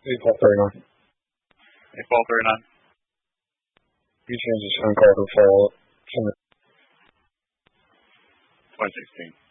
8-12-39. 8-12-39. You change this phone call to follow up. 2016.